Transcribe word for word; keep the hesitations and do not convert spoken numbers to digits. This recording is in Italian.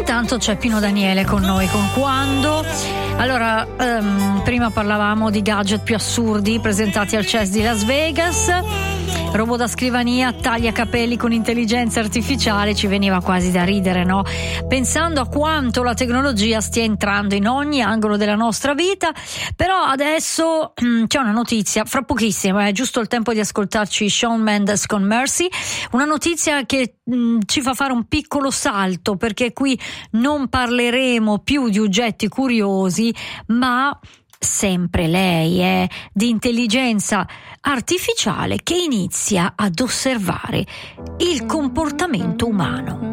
intanto c'è Pino Daniele con noi con Quando. Allora, um, prima parlavamo di gadget più assurdi presentati al C E S di Las Vegas. Robot da scrivania, taglia capelli con intelligenza artificiale, ci veniva quasi da ridere, no? Pensando a quanto la tecnologia stia entrando in ogni angolo della nostra vita. Però adesso mh, c'è una notizia, fra pochissimo, è giusto il tempo di ascoltarci Shawn Mendes con Mercy, una notizia che mh, ci fa fare un piccolo salto, perché qui non parleremo più di oggetti curiosi, ma sempre lei è di intelligenza artificiale che inizia ad osservare il comportamento umano.